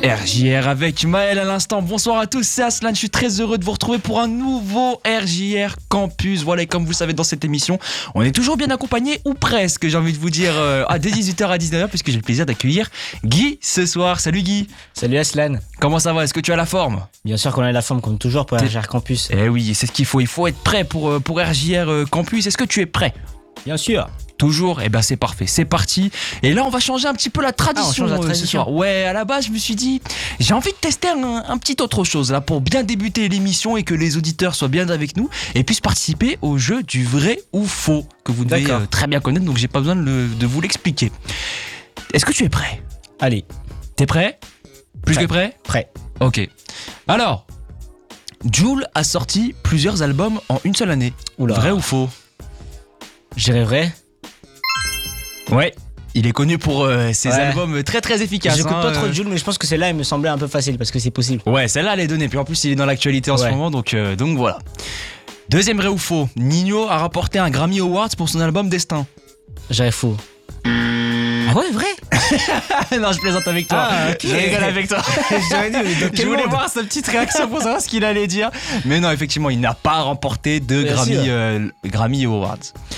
RJR avec Maël à l'instant. Bonsoir à tous, c'est Aslan. Je suis très heureux de vous retrouver pour un nouveau RJR Campus. Voilà, et comme vous le savez, dans cette émission, on est toujours bien accompagné, ou presque, j'ai envie de vous dire, dès 18h à 19h, puisque j'ai le plaisir d'accueillir Guy ce soir. Salut Guy. Salut Aslan. Comment ça va? Est-ce que tu as la forme? Bien sûr qu'on a la forme comme toujours pour RJR Campus. Eh oui, c'est ce qu'il faut. Il faut être prêt pour RJR Campus. Est-ce que tu es prêt? Bien sûr. Toujours? Eh ben c'est parfait, c'est parti. Et là on va changer un petit peu la tradition, ce soir. Ouais, à la base je me suis dit, j'ai envie de tester un petit autre chose là pour bien débuter l'émission et que les auditeurs soient bien avec nous et puissent participer au jeu du vrai ou faux que vous devez très bien connaître, donc j'ai pas besoin de vous l'expliquer. Est-ce que tu es prêt? Allez. T'es prêt? Plus que prêt? Prêt. Ok. Alors, Jul a sorti plusieurs albums en une seule année. Oula. Vrai ou faux? Je dirais vrai. Ouais, il est connu pour ses albums très très efficaces. J'écoute pas trop de Jul, mais je pense que celle-là, elle me semblait un peu facile parce que c'est possible. Ouais, celle-là, elle est donnée. Puis en plus, il est dans l'actualité en ce moment, donc voilà. Deuxième vrai ou faux, Nino a rapporté un Grammy Awards pour son album Destin. Je dirais faux. Ah ouais, vrai? Non, je plaisante avec toi. Ah, okay. Je rigole avec toi. Je voulais voir sa petite réaction pour savoir ce qu'il allait dire. Mais non, effectivement, il n'a pas remporté de Grammy Awards.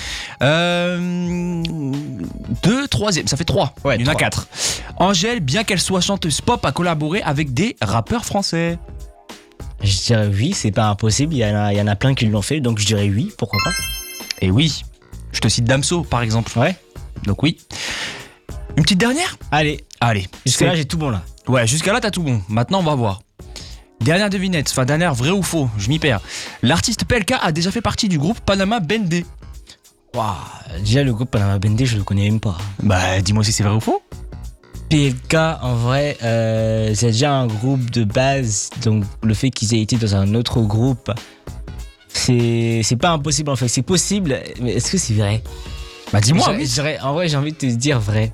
Troisième, ça fait 3. Ouais, il y en a 4. Angèle, bien qu'elle soit chanteuse pop, a collaboré avec des rappeurs français. Je dirais oui, c'est pas impossible. Il y en a plein qui l'ont fait, donc je dirais oui, pourquoi pas. Et oui, je te cite Damso par exemple. Ouais. Donc oui. Une petite dernière? Allez. Jusqu'à là, j'ai tout bon là. Ouais, jusqu'à là, t'as tout bon. Maintenant, on va voir. Dernière devinette, enfin dernière vrai ou faux, je m'y perds. L'artiste PLK a déjà fait partie du groupe Panama Bendé. Waouh, déjà le groupe Panama Bendé, je le connais même pas. Bah, dis-moi si c'est vrai ou faux. PLK, en vrai, c'est déjà un groupe de base, donc le fait qu'ils aient été dans un autre groupe, c'est pas impossible en fait, c'est possible, mais est-ce que c'est vrai? Bah dis-moi. En vrai, j'ai envie de te dire vrai.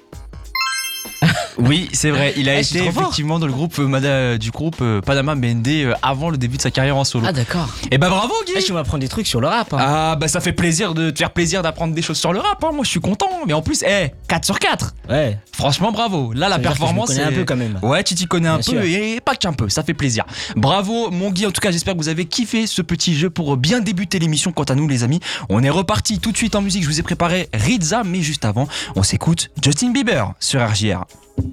Oui, c'est vrai. Il a été effectivement dans le groupe du groupe Panama Bendé avant le début de sa carrière en solo. Ah d'accord. Et bah bravo Guy. Tu m'apprends des trucs sur le rap. Hein. Ah bah ça fait plaisir de te faire plaisir d'apprendre des choses sur le rap. Hein. Moi je suis content. Mais en plus, 4 sur 4. Ouais. Franchement bravo. Là la performance. Je m'y connais un peu quand même. Ouais, tu t'y connais un Bien peu sûr. et pas qu'un peu. Ça fait plaisir. Bravo mon Guy. En tout cas, j'espère que vous avez kiffé ce petit jeu pour bien débuter l'émission. Quant à nous les amis, on est reparti tout de suite en musique. Je vous ai préparé Rizza, mais juste avant, on s'écoute Justin Bieber sur RJR.